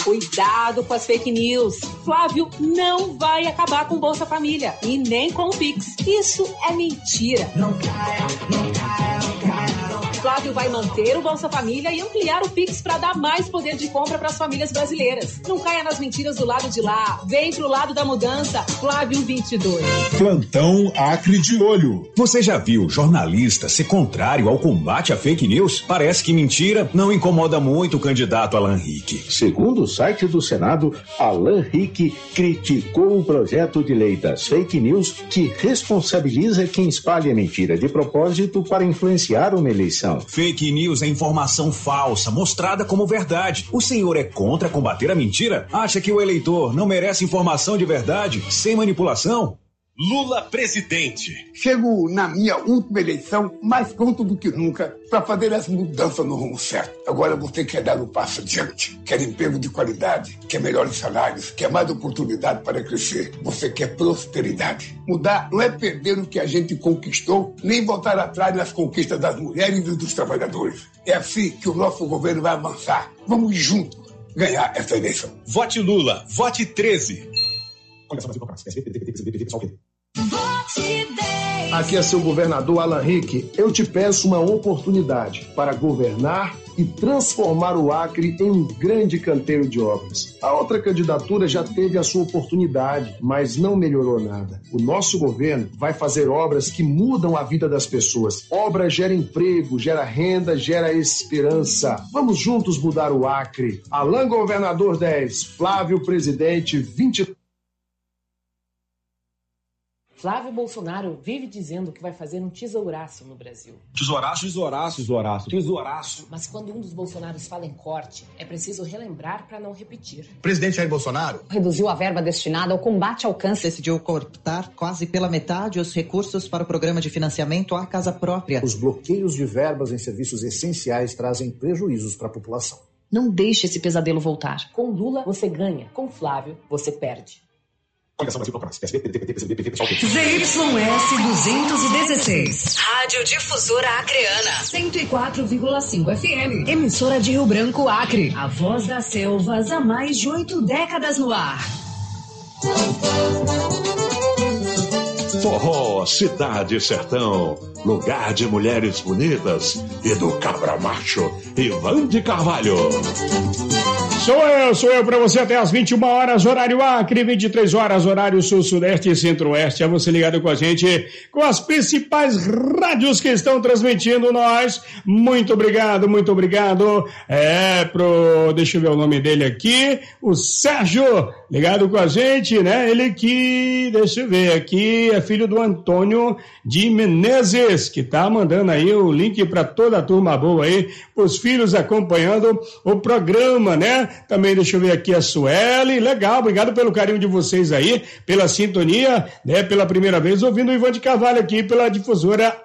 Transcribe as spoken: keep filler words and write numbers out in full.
Cuidado com as fake news. Flávio não vai acabar com Bolsa Família e nem com o Pix. Isso é mentira. Não caia, não caia, não caia, não caia. Flávio vai manter o Bolsa Família e ampliar o Pix para dar mais poder de compra para as famílias brasileiras. Não caia nas mentiras do lado de lá. Vem pro lado da mudança. Flávio vinte e dois. Plantão Acre de Olho. Você já viu jornalista ser contrário ao combate à fake news? Parece que mentira não incomoda muito o candidato Alan Rick. Segundo o site do Senado, Alan Rick criticou o projeto de lei das fake news que responsabiliza quem espalha mentira de propósito para influenciar uma eleição. Fake news é informação falsa, mostrada como verdade. O senhor é contra combater a mentira? Acha que o eleitor não merece informação de verdade, sem manipulação? Lula presidente. Chego na minha última eleição mais pronto do que nunca para fazer as mudanças no rumo certo. Agora você quer dar um passo adiante, quer emprego de qualidade, quer melhores salários, quer mais oportunidade para crescer. Você quer prosperidade. Mudar não é perder o que a gente conquistou, nem voltar atrás nas conquistas das mulheres e dos trabalhadores. É assim que o nosso governo vai avançar. Vamos juntos ganhar essa eleição. Vote Lula, vote treze. Aqui é seu governador Alan Rick. Eu te peço uma oportunidade para governar e transformar o Acre em um grande canteiro de obras. A outra candidatura já teve a sua oportunidade, mas não melhorou nada. O nosso governo vai fazer obras que mudam a vida das pessoas. Obra gera emprego, gera renda, gera esperança. Vamos juntos mudar o Acre. Alan Governador dez, Flávio Presidente vinte. Flávio Bolsonaro vive dizendo que vai fazer um tesouraço no Brasil. Tesouraço? Tesouraço, tesouraço, tesouraço. Mas quando um dos Bolsonaros fala em corte, é preciso relembrar para não repetir. Presidente Jair Bolsonaro reduziu a verba destinada ao combate ao câncer. Decidiu cortar quase pela metade os recursos para o programa de financiamento à casa própria. Os bloqueios de verbas em serviços essenciais trazem prejuízos para a população. Não deixe esse pesadelo voltar. Com Lula, você ganha. Com Flávio, você perde. Z Y S duzentos e dezesseis. Rádio Difusora Acreana. cento e quatro vírgula cinco F M. Emissora de Rio Branco, Acre. A voz das selvas há mais de oito décadas no ar. Forró, Cidade Sertão. Lugar de mulheres bonitas e do cabra macho, Ivan de Carvalho. Sou eu, sou eu para você até às vinte e uma horas, horário Acre, vinte e três horas, horário Sul, Sudeste e Centro-Oeste. É você ligado com a gente, com as principais rádios que estão transmitindo nós. Muito obrigado, muito obrigado. É, pro, deixa eu ver o nome dele aqui, o Sérgio, ligado com a gente, né? Ele que, deixa eu ver aqui, é filho do Antônio de Menezes, que tá mandando aí o link para toda a turma boa aí, os filhos acompanhando o programa, né? Também deixa eu ver aqui a Sueli, legal, obrigado pelo carinho de vocês aí, pela sintonia, né? Pela primeira vez ouvindo o Ivan de Carvalho aqui pela Difusora